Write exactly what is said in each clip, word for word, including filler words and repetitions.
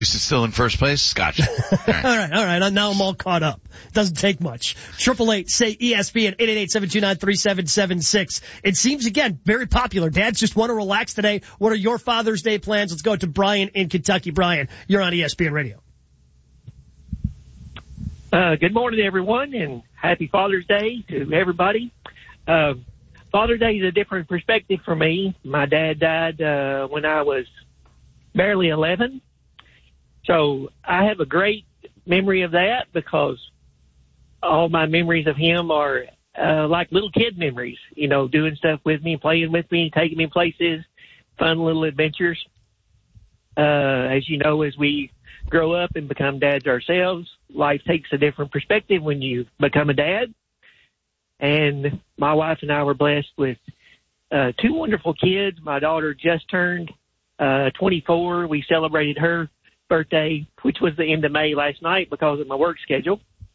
Is it still in first place? Gotcha. All right. all right, all right. Now I'm all caught up. Doesn't take much. Triple eight, say E S P N, eight eight eight, seven two nine, three seven seven six. It seems, again, very popular. Dads just want to relax today. What are your Father's Day plans? Let's go to Brian in Kentucky. Brian, you're on E S P N Radio. Uh, good morning, everyone, and happy Father's Day to everybody. Uh, Father's Day is a different perspective for me. My dad died uh, when I was barely eleven. So I have a great memory of that because all my memories of him are uh, like little kid memories, you know, doing stuff with me, playing with me, taking me places, fun little adventures. Uh, as you know, as we grow up and become dads ourselves, life takes a different perspective when you become a dad. And my wife and I were blessed with uh, two wonderful kids. My daughter just turned uh, twenty-four. We celebrated her birthday, which was the end of May last night because of my work schedule.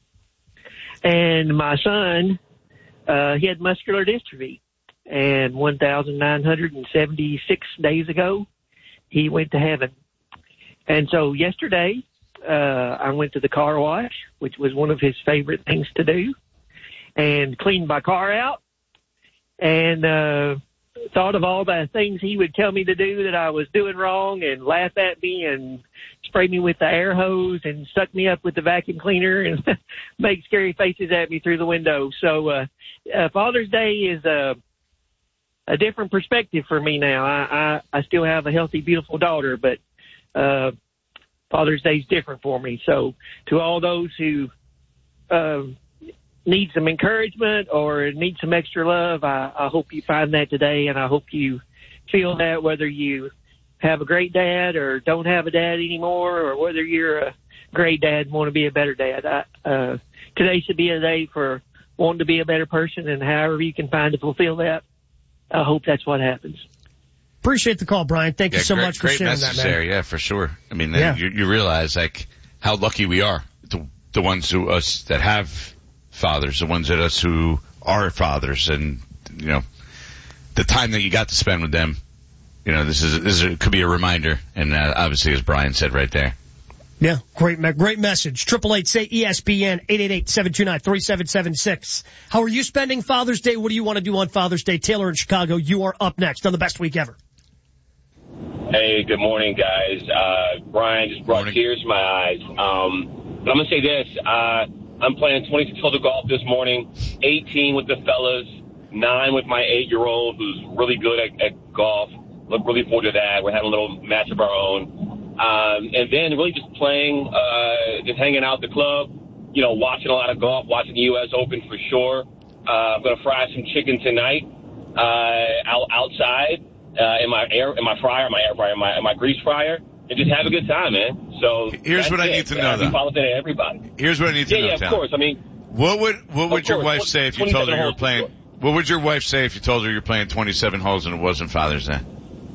And my son, uh, he had muscular dystrophy. And one thousand nine hundred seventy-six days ago, he went to heaven. And so yesterday, uh, I went to the car wash, which was one of his favorite things to do, and cleaned my car out and, uh, thought of all the things he would tell me to do that I was doing wrong and laugh at me and spray me with the air hose and suck me up with the vacuum cleaner and make scary faces at me through the window. So, uh, uh Father's Day is a, a different perspective for me now. I, I, I still have a healthy, beautiful daughter, but, uh, Father's Day is different for me. So to all those who, uh, need some encouragement or need some extra love, I, I hope you find that today, and I hope you feel that whether you have a great dad or don't have a dad anymore, or whether you're a great dad and want to be a better dad. I, uh, today should be a day for wanting to be a better person, and however you can find to fulfill that, I hope that's what happens. Appreciate the call, Brian. Thank yeah, you so great, much for great sharing message that, man. there. Yeah, for sure. I mean, yeah. you, you realize like how lucky we are, the, the ones who us that have fathers, the ones that us who are fathers, and you know the time that you got to spend with them. You know, this is this is, could be a reminder, and uh, obviously, as Brian said right there. Yeah, great, great message. Triple eight, say E S P N, eight eight eight, seven two nine, three seven seven six. How are you spending Father's Day? What do you want to do on Father's Day? Taylor in Chicago, you are up next on the best week ever. Hey, good morning, guys. Uh, Brian just brought morning. tears to my eyes. Um, but I'm gonna say this. Uh, I'm playing twenty-six holes of golf this morning, eighteen with the fellas, nine with my eight-year-old who's really good at, at golf. Look really forward to that. We're having a little match of our own. Um, and then really just playing, uh, just hanging out at the club, you know, watching a lot of golf, watching the U S Open for sure. Uh, I'm going to fry some chicken tonight, uh, out, outside, uh, in my air, in my fryer, my air fryer, my, my grease fryer, and just have a good time, man. So here's what I it. need to know, Happy though. Father's Day to everybody. Here's what I need to yeah, know, Yeah, Tom. of course. I mean, what would, what would your course, wife say if you told her you were playing, holes. what would your wife say if you told her you're playing twenty-seven holes and it wasn't Father's Day?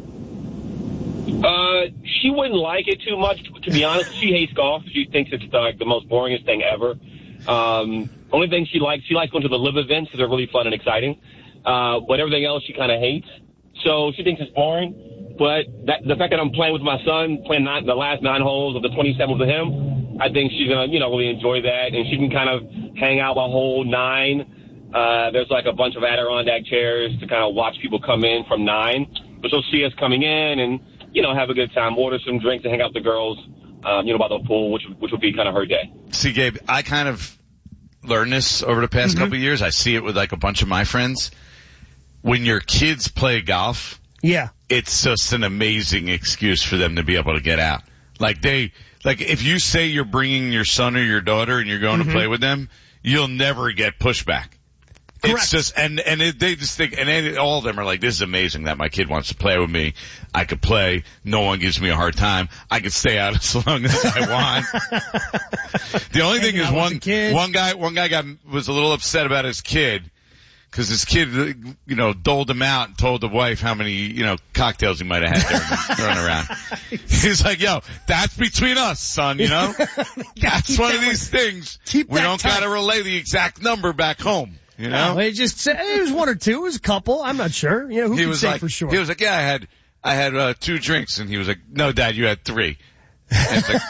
Uh, she wouldn't like it too much, to be honest. She hates golf. She thinks it's like the most boringest thing ever. Um, only thing she likes, she likes going to the live events because they're really fun and exciting. Uh, but everything else she kind of hates. So she thinks it's boring. But that, the fact that I'm playing with my son, playing nine, the last nine holes of the twenty-seven with him, I think she's going to, you know, really enjoy that. And she can kind of hang out by hole nine. Uh, there's like a bunch of Adirondack chairs to kind of watch people come in from nine. But she'll see us coming in and, you know, have a good time, order some drinks and hang out with the girls, um, you know, by the pool, which which would be kind of her day. See, Gabe, I kind of learned this over the past mm-hmm. couple of years. I see it with like a bunch of my friends. When your kids play golf, yeah, it's just an amazing excuse for them to be able to get out. Like they, like if you say you're bringing your son or your daughter and you're going mm-hmm. to play with them, you'll never get pushback. Correct. It's just, and, and it, they just think, and they, all of them are like, this is amazing that my kid wants to play with me. I could play. No one gives me a hard time. I could stay out as long as I want. The only thing is one, one guy, one guy got, was a little upset about his kid because his kid, you know, doled him out and told the wife how many, you know, cocktails he might have had during running around. He's like, yo, that's between us, son, you know? That's one of these things. We don't got to relay the exact number back home. You know, no, it just said it was one or two. It was a couple. I'm not sure. You know, who he can was say like, for sure? He was like, yeah, I had, I had uh, two drinks, and he was like, no, Dad, you had three. It's like,